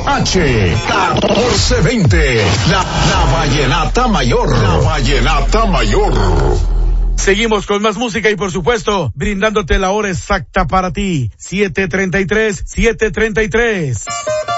1420. La Vallenata Mayor. La Vallenata Mayor. Seguimos con más música y por supuesto, brindándote la hora exacta para ti. 7:33.